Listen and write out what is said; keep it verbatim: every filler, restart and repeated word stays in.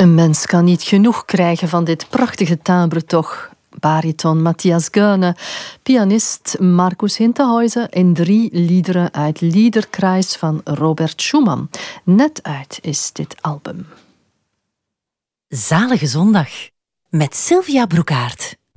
Een mens kan niet genoeg krijgen van dit prachtige timbre toch. Bariton Matthias Göhne, pianist Markus Hinterhuizen en drie liederen uit Liederkreis van Robert Schumann. Net uit is dit album. Zalige zondag met Sylvia Broekaert.